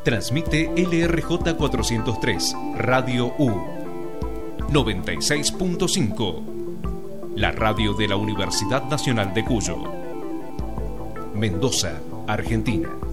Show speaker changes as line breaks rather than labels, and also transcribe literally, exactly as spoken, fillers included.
Transmite L R J cuatrocientos tres, Radio U. noventa y seis punto cinco. La radio de la Universidad Nacional de Cuyo. Mendoza, Argentina.